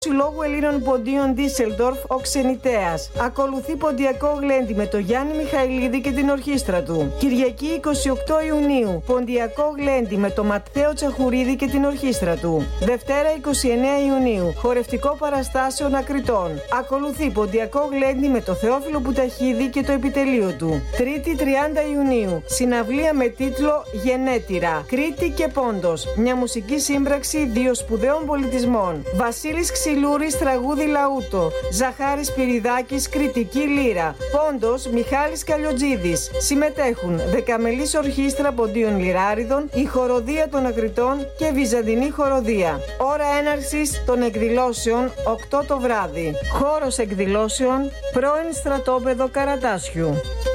Συλλόγου Ελλήνων Ποντίων Ντίσσελντορφ, ο ξενιτέας. Ακολουθεί ποντιακό γλέντι με το Γιάννη Μιχαηλίδη και την ορχήστρα του. Κυριακή 28 Ιουνίου, ποντιακό γλέντι με το Ματθαίο Τσαχουρίδη και την ορχήστρα του. Δευτέρα 29 Ιουνίου, χορευτικό παραστάσεων Ακριτών. Ακολουθεί ποντιακό γλέντι με το Θεόφιλο Πουταχίδη και το επιτελείο του. Τρίτη 30 Ιουνίου, συναυλία με τίτλο Γενέτειρα. Κρήτη και Πόντος. Μια μουσική σύμπραξη δύο σπουδαίων πολιτισμών. Βασίλης Ξυλούρης, τραγούδι λαούτο. Ζαχάρης Πυριδάκης, κριτική λύρα. Πόντος, Μιχάλης Καλιοτζίδης. Συμμετέχουν Δεκαμελής Ορχήστρα Ποντίων Λυράριδων, η Χοροδία των Ακριτών και Βυζαντινή Χοροδία. Ώρα έναρξης των εκδηλώσεων 8 το βράδυ. Χώρος εκδηλώσεων, πρώην στρατόπεδο Καρατάσιου.